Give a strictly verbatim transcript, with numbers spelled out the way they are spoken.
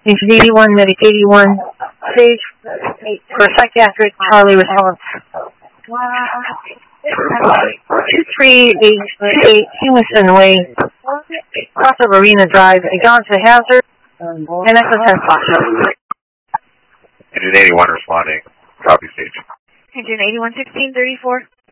Engine eighty-one, Medic eighty-one, stage for psychiatric Charlie response. two three eight eight, Humiston Way, cross of Arena Drive, Agonza Hazard, and Echo ten Foxtrot. Engine eighty-one responding, copy stage. Engine eighty-one, sixteen thirty-four.